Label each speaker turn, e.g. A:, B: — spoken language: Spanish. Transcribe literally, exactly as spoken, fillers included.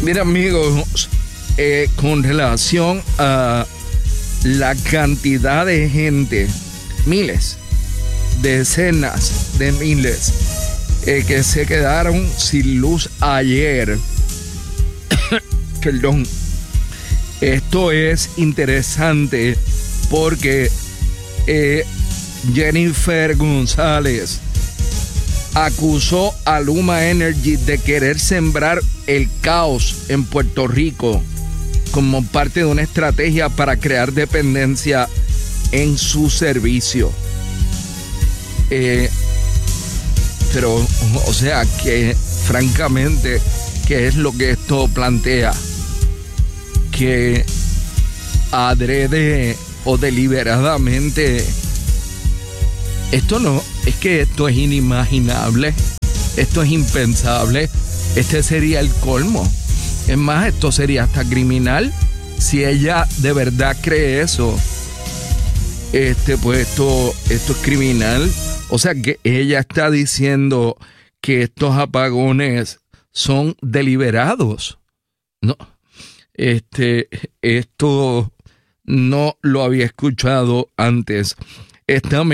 A: Mira, amigos, eh, con relación a la cantidad de gente, miles, decenas de miles, eh, que se quedaron sin luz ayer. Perdón. Esto es interesante porque eh, Jennifer González acusó a Luma Energy de querer sembrar el caos en Puerto Rico como parte de una estrategia para crear dependencia en su servicio. Eh, pero, o sea, que francamente, ¿qué es lo que esto plantea? Que adrede o deliberadamente, esto no, es que esto es inimaginable, esto es impensable, este sería el colmo. Es más, esto sería hasta criminal si ella de verdad cree eso. Este, pues esto, esto es criminal. O sea que ella está diciendo que estos apagones son deliberados. No. Este, esto no lo había escuchado antes. Esta